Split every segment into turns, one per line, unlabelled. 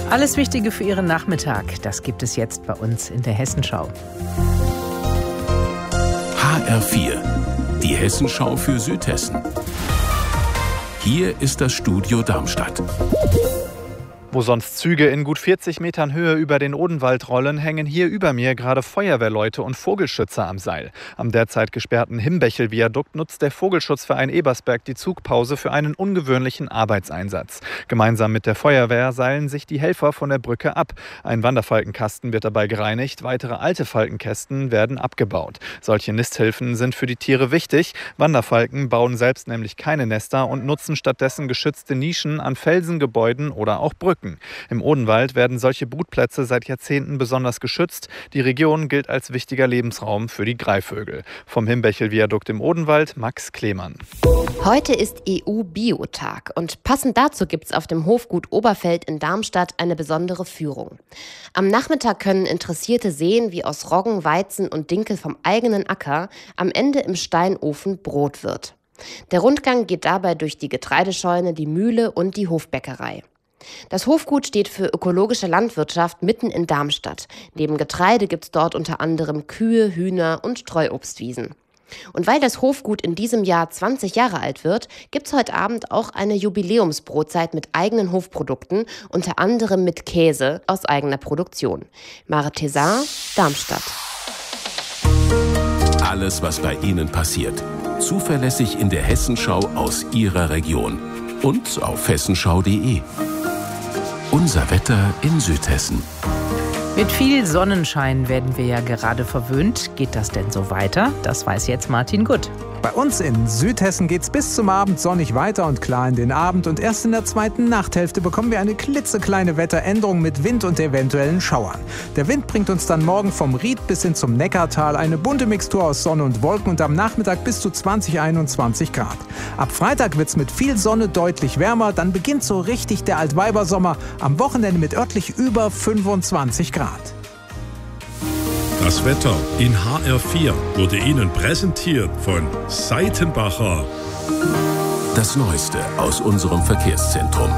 Alles Wichtige für Ihren Nachmittag, das gibt es jetzt bei uns in der Hessenschau.
HR4, die Hessenschau für Südhessen. Hier ist das Studio Darmstadt.
Wo sonst Züge in gut 40 Metern Höhe über den Odenwald rollen, hängen hier über mir gerade Feuerwehrleute und Vogelschützer am Seil. Am derzeit gesperrten Himbechel-Viadukt nutzt der Vogelschutzverein Ebersberg die Zugpause für einen ungewöhnlichen Arbeitseinsatz. Gemeinsam mit der Feuerwehr seilen sich die Helfer von der Brücke ab. Ein Wanderfalkenkasten wird dabei gereinigt, weitere alte Falkenkästen werden abgebaut. Solche Nisthilfen sind für die Tiere wichtig. Wanderfalken bauen selbst nämlich keine Nester und nutzen stattdessen geschützte Nischen an Felsen, Gebäuden oder auch Brücken. Im Odenwald werden solche Brutplätze seit Jahrzehnten besonders geschützt. Die Region gilt als wichtiger Lebensraum für die Greifvögel. Vom Himbechel-Viadukt im Odenwald, Max Klemann.
Heute ist EU-Biotag und passend dazu gibt es auf dem Hofgut Oberfeld in Darmstadt eine besondere Führung. Am Nachmittag können Interessierte sehen, wie aus Roggen, Weizen und Dinkel vom eigenen Acker am Ende im Steinofen Brot wird. Der Rundgang geht dabei durch die Getreidescheune, die Mühle und die Hofbäckerei. Das Hofgut steht für ökologische Landwirtschaft mitten in Darmstadt. Neben Getreide gibt es dort unter anderem Kühe, Hühner und Streuobstwiesen. Und weil das Hofgut in diesem Jahr 20 Jahre alt wird, gibt es heute Abend auch eine Jubiläumsbrotzeit mit eigenen Hofprodukten, unter anderem mit Käse aus eigener Produktion. Mare Thézin, Darmstadt.
Alles, was bei Ihnen passiert. Zuverlässig in der Hessenschau aus Ihrer Region. Und auf hessenschau.de. Unser Wetter in Südhessen.
Mit viel Sonnenschein werden wir ja gerade verwöhnt. Geht das denn so weiter? Das weiß jetzt Martin Gutt.
Bei uns in Südhessen geht's bis zum Abend sonnig weiter und klar in den Abend. Und erst in der zweiten Nachthälfte bekommen wir eine klitzekleine Wetteränderung mit Wind und eventuellen Schauern. Der Wind bringt uns dann morgen vom Ried bis hin zum Neckartal eine bunte Mixtur aus Sonne und Wolken und am Nachmittag bis zu 20-21 Grad. Ab Freitag wird's mit viel Sonne deutlich wärmer. Dann beginnt so richtig der Altweibersommer. Am Wochenende mit örtlich über 25 Grad.
Das Wetter in HR4 wurde Ihnen präsentiert von Seitenbacher.
Das Neueste aus unserem Verkehrszentrum.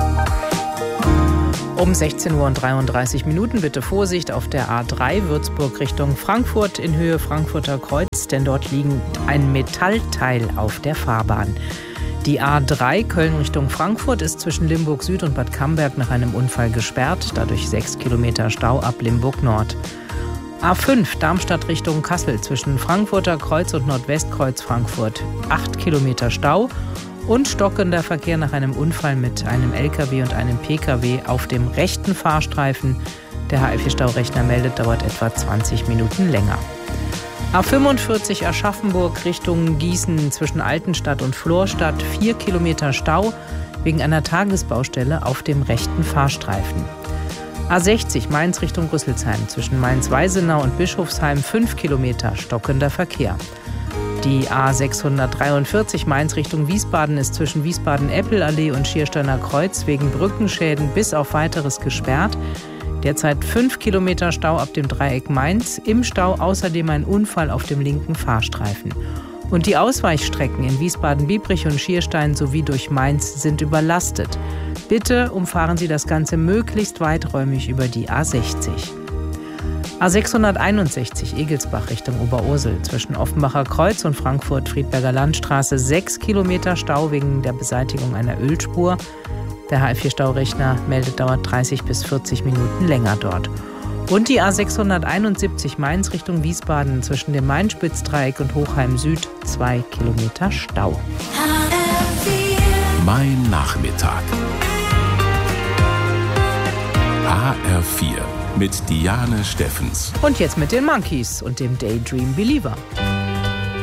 Um 16:33 Uhr bitte Vorsicht auf der A3 Würzburg Richtung Frankfurt in Höhe Frankfurter Kreuz, denn dort liegt ein Metallteil auf der Fahrbahn. Die A3 Köln Richtung Frankfurt ist zwischen Limburg Süd und Bad Camberg nach einem Unfall gesperrt, dadurch 6 Kilometer Stau ab Limburg Nord. A5 Darmstadt Richtung Kassel zwischen Frankfurter Kreuz und Nordwestkreuz Frankfurt. 8 Kilometer Stau und stockender Verkehr nach einem Unfall mit einem LKW und einem PKW auf dem rechten Fahrstreifen. Der HR4-Staurechner meldet, dauert etwa 20 Minuten länger. A45 Aschaffenburg Richtung Gießen zwischen Altenstadt und Florstadt. 4 Kilometer Stau wegen einer Tagesbaustelle auf dem rechten Fahrstreifen. A60 Mainz Richtung Rüsselsheim zwischen Mainz-Weisenau und Bischofsheim 5 Kilometer stockender Verkehr. Die A643 Mainz Richtung Wiesbaden ist zwischen Wiesbaden-Eppelallee und Schiersteiner Kreuz wegen Brückenschäden bis auf weiteres gesperrt. Derzeit 5 Kilometer Stau ab dem Dreieck Mainz. Im Stau außerdem ein Unfall auf dem linken Fahrstreifen. Und die Ausweichstrecken in Wiesbaden-Biebrich und Schierstein sowie durch Mainz sind überlastet. Bitte umfahren Sie das Ganze möglichst weiträumig über die A60. A661 Egelsbach Richtung Oberursel zwischen Offenbacher Kreuz und Frankfurt-Friedberger Landstraße 6 Kilometer Stau wegen der Beseitigung einer Ölspur. Der HR4-Staurechner meldet, dauert 30 bis 40 Minuten länger dort. Und die A671 Mainz Richtung Wiesbaden zwischen dem Main-Spitz-Dreieck und Hochheim Süd 2 Kilometer Stau.
Mein Nachmittag. HR4 mit Diane Steffens.
Und jetzt mit den Monkeys und dem Daydream Believer.